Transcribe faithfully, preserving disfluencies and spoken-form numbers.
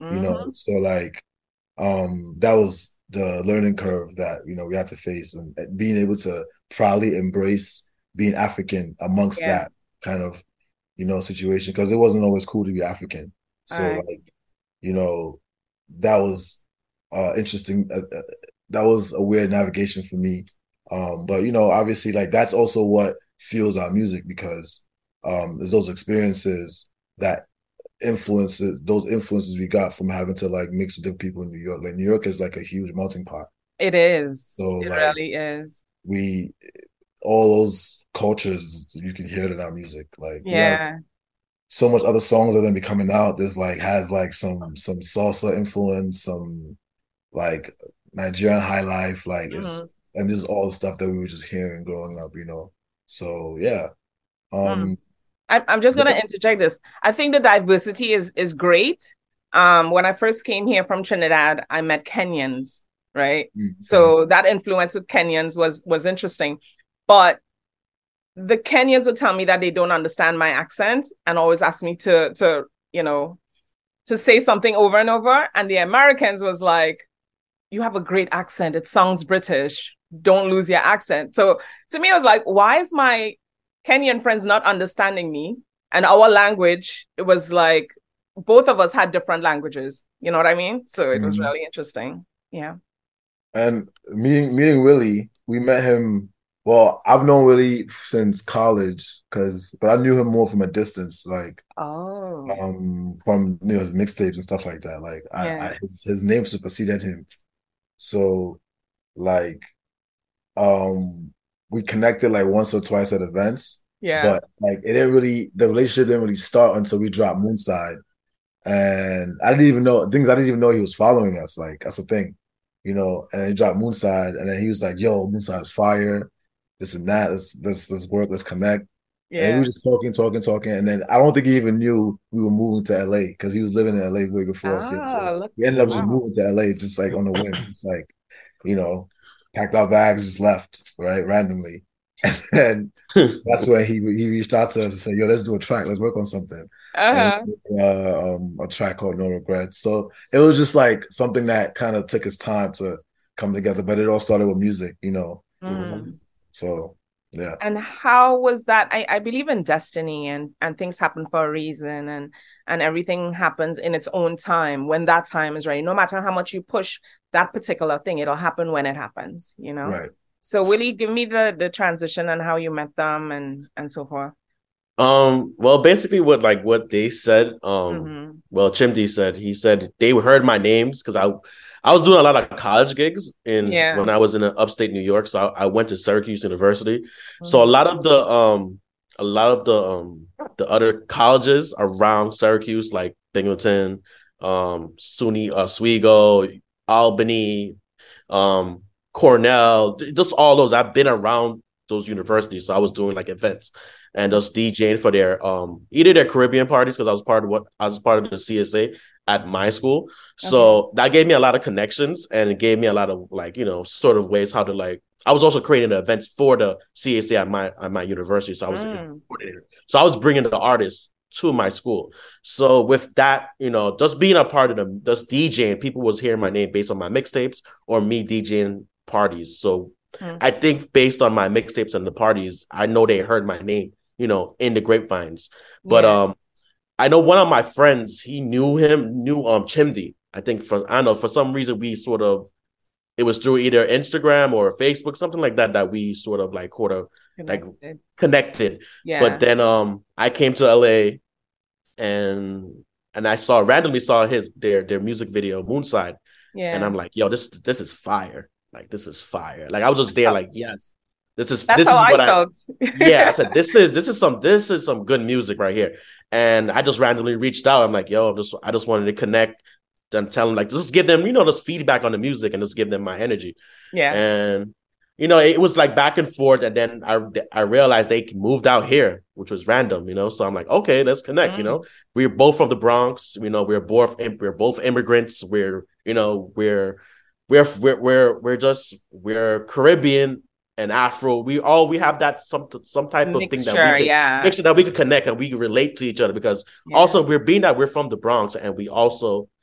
you know. Mm-hmm. So like, um, that was the learning curve that, you know, we had to face, and being able to proudly embrace being African amongst Yeah. that kind of, you know, situation, because it wasn't always cool to be African. All So right. like, you know, that was uh interesting. Uh, uh, that was a weird navigation for me. Um, but you know, obviously, like that's also what fuels our music, because um, there's those experiences that influences those influences we got from having to like mix with different people in New York. Like New York is like a huge melting pot. It is. So It like really is. we all those cultures, you can hear it in our music. Like we have Yeah. so much other songs that are gonna be coming out. There's like has like some some salsa influence, some like Nigerian high life, like Mm-hmm. it's and this is all the stuff that we were just hearing growing up, you know. So yeah. Mm. Um I, I'm just gonna yeah. interject this. I think the diversity is is great. Um, when I first came here from Trinidad, I met Kenyans, right? Okay. So that influence with Kenyans was was interesting. But the Kenyans would tell me that they don't understand my accent and always ask me to to, you know, to say something over and over. And the Americans was like, you have a great accent. It sounds British. Don't lose your accent. So to me, it was like, why is my Kenyan friends not understanding me? And our language, it was like both of us had different languages. You know what I mean? So it was Mhm. really interesting. Yeah. And meeting meeting Willie, we met him. Well, I've known Willie since college, because but I knew him more from a distance, like Oh, um from, you know, his mixtapes and stuff like that. Like I, yeah. I his, his name superseded him. So like um we connected like once or twice at events, Yeah. but like it didn't really the relationship didn't really start until we dropped Moonside. And I didn't even know things I didn't even know he was following us. Like that's the thing, you know. And then he dropped Moonside, and then he was like, "Yo, Moonside's fire, this and that. Let's let's let's work, let's connect." And we were Yeah. just talking, talking, talking. And then I don't think he even knew we were moving to L A, because he was living in L A way before us yet. So Ah, look. we ended up just Wow. moving to L A just like on the whim. It's like, you know, packed our bags, just left, right, randomly. And that's when he he reached out to us and said, "Yo, let's do a track. Let's work on something." And Uh-huh. uh, um, a track called "No Regrets." So it was just like something that kind of took its time to come together, but it all started with music, you know. Mm. So yeah, And how was that? I, I believe in destiny and and things happen for a reason and and everything happens in its own time when that time is ready. No matter how much you push that particular thing, it'll happen when it happens, you know? right. So will you give me the the transition and how you met them and and so forth? Um, well, basically what like what they said, um, Mm-hmm. well, Chimdi said he said they heard my names because I I was doing a lot of college gigs in Yeah. when I was in upstate New York. So I, I went to Syracuse University. So a Mm-hmm. lot of the um a lot of the um the other colleges around Syracuse, like Binghamton, um, SUNY uh, Oswego, Albany, um, Cornell, just all those. I've been around those universities. So I was doing like events and just DJing for their um either their Caribbean parties because I was part of what I was part of the C S A at my school. Okay. So that gave me a lot of connections and it gave me a lot of like, you know, sort of ways how to like I was also creating events for the C S A at my at my university. So I was Mm. so I was bringing the artists to my school. So with that, you know, just being a part of them, just DJing, people was hearing my name based on my mixtapes or me DJing parties. So Mm. I think based on my mixtapes and the parties, I know they heard my name, you know, in the grapevines. But Yeah. um, I know one of my friends, he knew him, knew um Chimdi. I think for I don't know for some reason we sort of it was through either Instagram or Facebook, something like that, that we sort of like sort of like Connected. connected. But Yeah. then um, I came to L A and and I saw randomly saw his their their music video Moonside, and Yeah. I'm like, yo, this this is fire. Like this is fire. Like I was just there, Oh, like yes, this is that's this how is I what I felt. yeah. I said this is this is some this is some good music right here, and I just randomly reached out. I'm like, yo, I'm just I just wanted to connect and tell them like just give them you know just feedback on the music and just give them my energy, Yeah. and you know it was like back and forth, and then I I realized they moved out here, which was random, you know. So I'm like, okay, let's connect. You Mm. know, we're both from the Bronx. You know, we're both we're both immigrants. We're you know we're we're we're we're, we're just we're Caribbean and Afro. We all we have that some some type of thing that we Mixture. could Yeah. make sure that we could connect and we can relate to each other because Yeah. also we're being that we're from the Bronx and we also